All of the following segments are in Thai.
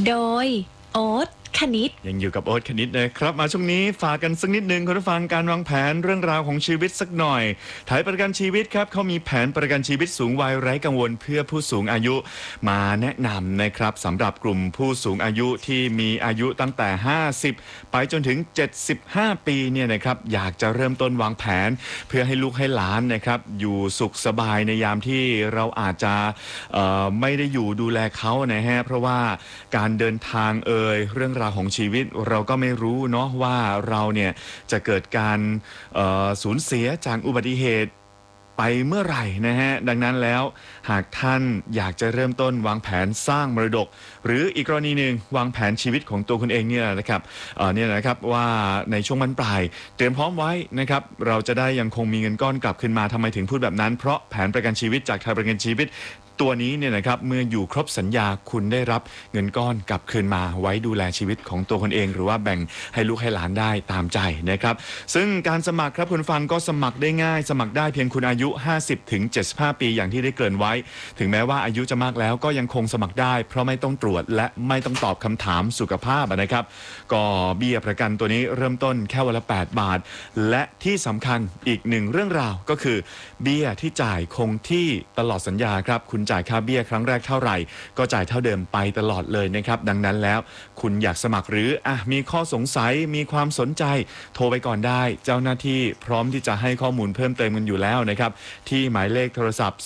โดยโอ๊ตคณิตยังอยู่กับโอ๊ตคณิตนะครับมาช่วงนี้ฝากกันสักนิดนึงคุณผู้ฟังการวางแผนเรื่องราวของชีวิตสักหน่อยไทยประกันชีวิตครับเขามีแผนประกันชีวิตสูงวัยไร้กังวลเพื่อผู้สูงอายุมาแนะนำนะครับสำหรับกลุ่มผู้สูงอายุที่มีอายุตั้งแต่50ไปจนถึง75ปีเนี่ยนะครับอยากจะเริ่มต้นวางแผนเพื่อให้ลูกให้หลานนะครับอยู่สุขสบายในยามที่เราอาจจะไม่ได้อยู่ดูแลเขานะฮะเพราะว่าการเดินทางเรื่องราวของชีวิตเราก็ไม่รู้เนาะว่าเราเนี่ยจะเกิดการสูญเสียจากอุบัติเหตุไปเมื่อไหร่นะฮะดังนั้นแล้วหากท่านอยากจะเริ่มต้นวางแผนสร้างมรดกหรืออีกกรณีหนึ่งวางแผนชีวิตของตัวคุณเองเนี่ยนะครับว่าในช่วงบรรปลายเตรียมพร้อมไว้นะครับเราจะได้ยังคงมีเงินก้อนกลับคืนมาทำไมถึงพูดแบบนั้นเพราะแผนประกันชีวิตจากไทยประกันชีวิตตัวนี้เนี่ยนะครับเมื่ออยู่ครบสัญญาคุณได้รับเงินก้อนกลับคืนมาไว้ดูแลชีวิตของตัวคนเองหรือว่าแบ่งให้ลูกให้หลานได้ตามใจนะครับซึ่งการสมัครครับคุณฟังก็สมัครได้ง่ายสมัครได้เพียงคุณอายุ50ถึง75ปีอย่างที่ได้เกริ่นไว้ถึงแม้ว่าอายุจะมากแล้วก็ยังคงสมัครได้เพราะไม่ต้องตรวจและไม่ต้องตอบคำถามสุขภาพนะครับก็เบี้ยประกันตัวนี้เริ่มต้นแค่วันละ8 บาทและที่สำคัญอีกหนึ่งเรื่องราวก็คือเบี้ยที่จ่ายคงที่ตลอดสัญญาครับคุณจ่ายค่าเบี้ยครั้งแรกเท่าไหร่ก็จ่ายเท่าเดิมไปตลอดเลยนะครับดังนั้นแล้วคุณอยากสมัครหรือมีข้อสงสัยมีความสนใจโทรไปก่อนได้เจ้าหน้าที่พร้อมที่จะให้ข้อมูลเพิ่มเติมกันอยู่แล้วนะครับที่หมายเลขโทรศัพท์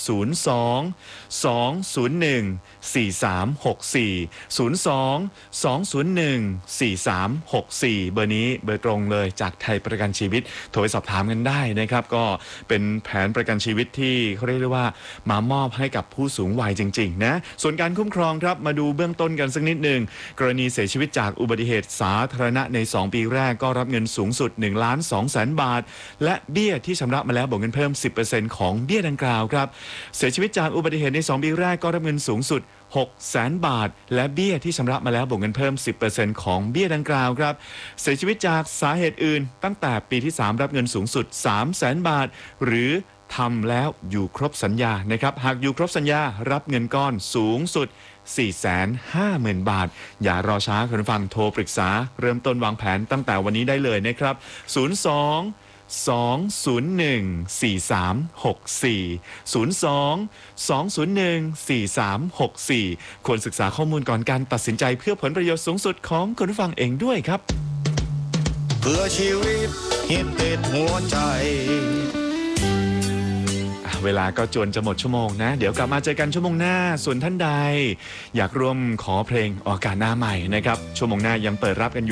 02-201-4364 02-201-4364เบอร์นี้เบอร์ตรงเลยจากไทยประกันชีวิตโทรไปสอบถามกันได้นะครับก็เป็นแผนประกันชีวิตที่เขาเรียกว่ามามอบให้กับผู้สูงวัยจริงๆนะส่วนการคุ้มครองครับมาดูเบื้องต้นกันสักนิดหนึ่งกรณีเสียชีวิตจากอุบัติเหตุสาธารณะใน2ปีแรกก็รับเงินสูงสุด 1,200,000 บาทและเบี้ยที่ชำระมาแล้วบวกเงินเพิ่ม 10% ของเบี้ยดังกล่าวครับเสียชีวิตจากอุบัติเหตุใน2ปีแรกก็รับเงินสูงสุด600,000 บาทและเบี้ยที่ชำระมาแล้วบวกเงินเพิ่ม 10% ของเบี้ยดังกล่าวครับเสียชีวิตจากสาเหตุอื่นตั้งแต่ปีที่3รับเงินสูงสุด 300,000 บาทหรือทำแล้วอยู่ครบสัญญานะครับหากอยู่ครบสัญญารับเงินก้อนสูงสุด 450,000 บาทอย่ารอช้าคุณฟังโทรปรึกษาเริ่มต้นวางแผนตั้งแต่วันนี้ได้เลยนะครับ02-201-4364 ควรศึกษาข้อมูลก่อนการตัดสินใจเพื่อผลประโยชน์สูงสุดของคุณผู้ฟังเองด้วยครับเพื่อชีวิตฮิตติดหัวใจเวลาก็จวนจะหมดชั่วโมงนะเดี๋ยวกลับมาเจอกันชั่วโมงหน้าส่วนท่านใดอยากร่วมขอเพลงออกอากาศหน้าใหม่นะครับชั่วโมงหน้ายังเปิดรับกันอยู่